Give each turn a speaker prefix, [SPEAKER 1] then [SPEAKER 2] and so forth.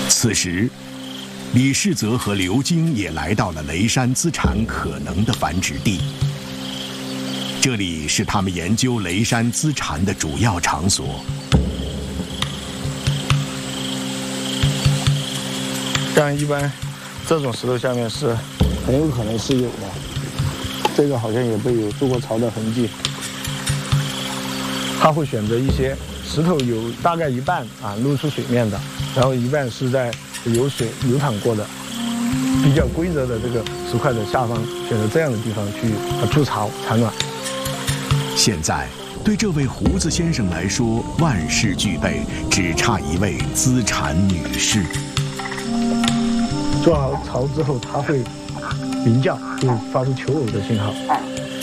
[SPEAKER 1] 此时，李世泽和刘京也来到了雷山资产可能的繁殖地。这里是他们研究雷山资产的主要场所。
[SPEAKER 2] 像一般这种石头下面是很有可能是有的，这个好像也被有筑过巢的痕迹。他会选择一些石头有大概一半露出水面的，然后一半是在有水流淌过的比较规则的这个石块的下方，选择这样的地方去筑巢产卵。
[SPEAKER 1] 现在对这位胡子先生来说，万事俱备，只差一位资产女士。
[SPEAKER 2] 做好巢之后，它会鸣叫，会发出求偶的信号。